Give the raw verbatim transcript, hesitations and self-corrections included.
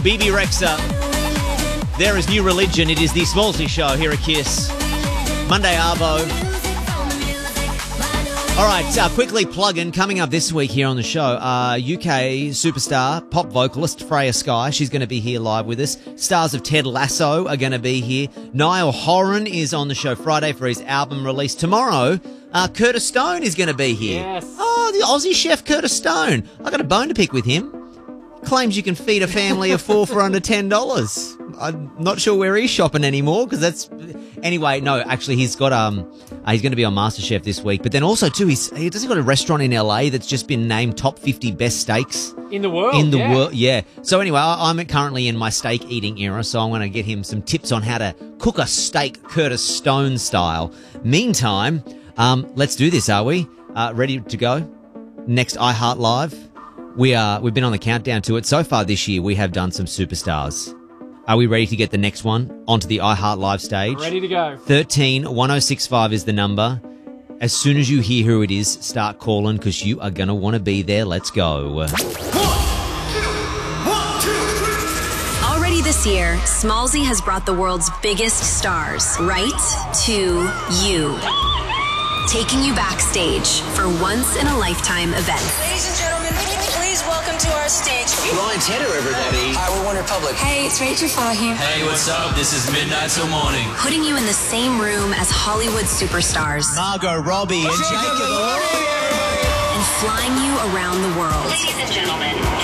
B B Rexa. There is New Religion. It is the Smallsy Show here at Kiss. Monday Arvo. All right, uh, quickly plug in. Coming up this week here on the show, uh, U K superstar, pop vocalist Freya Sky. She's going to be here live with us. Stars of Ted Lasso are going to be here. Niall Horan is on the show Friday for his album release. Tomorrow, uh, Curtis Stone is going to be here. Yes. Oh, the Aussie chef Curtis Stone. I got a bone to pick with him. Claims you can feed a family of four for under ten dollars. I'm not sure where he's shopping anymore because that's... Anyway, no, actually he's got um uh, he's going to be on MasterChef this week. But then also too, he's he does he got a restaurant in L A that's just been named top fifty best steaks In the world, in the yeah. world. Yeah. So anyway, I, I'm currently in my steak eating era, so I'm going to get him some tips on how to cook a steak Curtis Stone style. Meantime, um, let's do this. Are we uh, ready to go? Next iHeart Live. We are. We've been on the countdown to it so far this year. We have done some superstars. Are we ready to get the next one onto the iHeart Live stage? Ready to go. thirteen one oh six five is the number. As soon as you hear who it is, start calling because you are going to want to be there. Let's go. One, two, one, two, three. Already this year, Smallsy has brought the world's biggest stars right to you. Taking you backstage for once-in-a-lifetime events. Ladies and gentlemen, please welcome to our stage. Ryan Tedder, everybody. Hi, we're One Republic. Hey, it's Rachel Fahey. Hey, what's up? This is Midnight Till Morning. Putting you in the same room as Hollywood superstars. Margot Robbie and Jacob. And flying you around the world. Ladies and gentlemen.